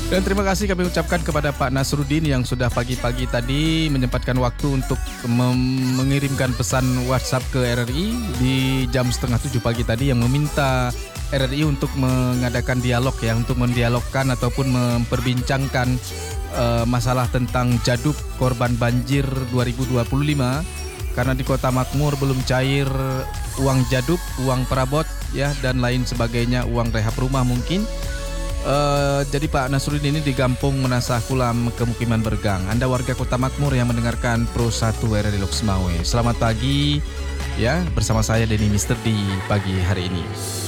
Dan terima kasih kami ucapkan kepada Pak Nasruddin yang sudah pagi-pagi tadi menyempatkan waktu untuk mengirimkan pesan WhatsApp ke RRI di jam setengah 7 pagi tadi yang meminta RRI untuk mengadakan dialog ya, untuk mendialogkan ataupun memperbincangkan masalah tentang jaduk korban banjir 2025 karena di Kota Makmur belum cair uang jaduk, uang perabot ya dan lain sebagainya, uang rehab rumah mungkin. Jadi Pak Nasruddin ini di Gampung Menasah Kulam, Kemukiman Bergang. Anda warga Kota Makmur yang mendengarkan Pro 1 RRI Loks Mawé. Selamat pagi ya, bersama saya Denny Mister di pagi hari ini.